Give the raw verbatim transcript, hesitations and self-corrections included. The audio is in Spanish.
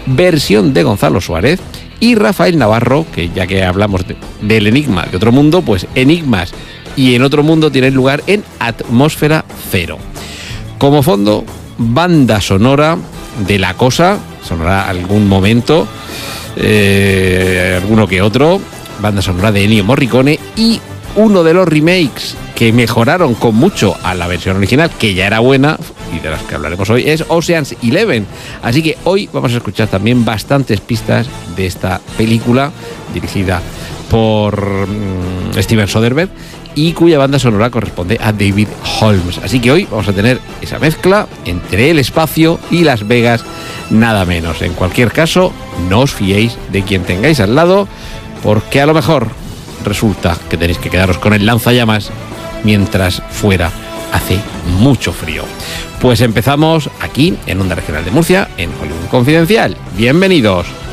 versión de Gonzalo Suárez, y Rafael Navarro, que ya que hablamos de, del Enigma de otro mundo, pues Enigmas y en otro mundo tienen lugar en Atmósfera Cero. Como fondo, banda sonora de La Cosa, sonará algún momento, eh, alguno que otro, banda sonora de Ennio Morricone, y uno de los remakes que mejoraron con mucho a la versión original, que ya era buena, y de las que hablaremos hoy, es Ocean's Eleven. Así que hoy vamos a escuchar también bastantes pistas de esta película, dirigida por mmm, Steven Soderbergh, y cuya banda sonora corresponde a David Holmes. Así que hoy vamos a tener esa mezcla entre el espacio y Las Vegas, nada menos. En cualquier caso, no os fiéis de quien tengáis al lado, porque a lo mejor resulta que tenéis que quedaros con el lanzallamas mientras fuera hace mucho frío. Pues empezamos aquí en Onda Regional de Murcia, en Hollywood Confidencial. Bienvenidos.